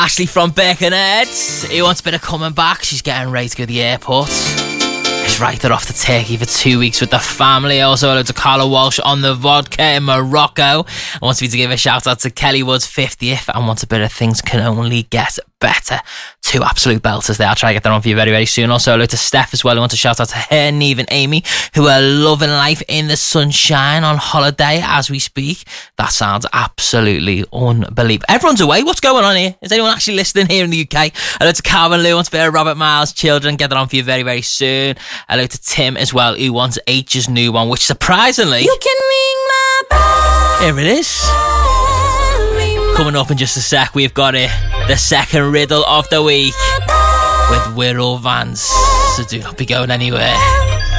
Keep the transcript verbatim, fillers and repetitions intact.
Ashley from Birkenhead, who wants a bit of coming back. She's getting ready to go to the airport. She's right, they're off to Turkey for two weeks with the family. Also, hello to Carla Walsh on the vodka in Morocco. I want me to give a shout out to Kelly Wood's fiftieth and wants a bit of Things Can Only Get Better. Two absolute belters there. I'll try to get that on for you very, very soon. Also, hello to Steph as well. I want to shout out to her, Neve and Amy, who are loving life in the sunshine on holiday as we speak. That sounds absolutely unbelievable. Everyone's away. What's going on here? Is anyone actually listening here in the U K? Hello to Calvin Lou, wants a bit of Robert Miles, Children. Get that on for you very, very soon. Hello to Tim as well, who wants H's new one, which surprisingly... You can ring my bell. Here it is. Coming up in just a sec, we've got it. The second riddle of the week with Wirral Vance. So do not be going anywhere.